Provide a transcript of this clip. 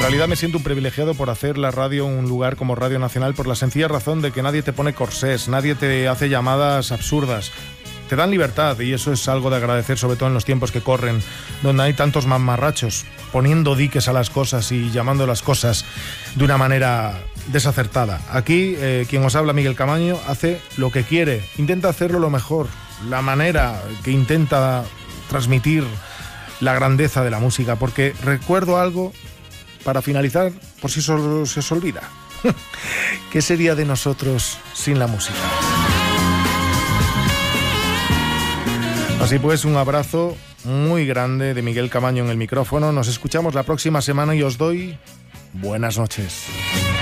realidad me siento un privilegiado por hacer la radio un lugar como Radio Nacional, por la sencilla razón de que nadie te pone corsés, nadie te hace llamadas absurdas. Te dan libertad y eso es algo de agradecer, sobre todo en los tiempos que corren, donde hay tantos mamarrachos poniendo diques a las cosas y llamando las cosas de una manera desacertada. Aquí, quien os habla, Miguel Camaño, hace lo que quiere, intenta hacerlo lo mejor, la manera que intenta transmitir la grandeza de la música, porque recuerdo algo para finalizar, por si se os olvida. ¿Qué sería de nosotros sin la música? Así pues, un abrazo muy grande de Miguel Camaño en el micrófono. Nos escuchamos la próxima semana y os doy buenas noches.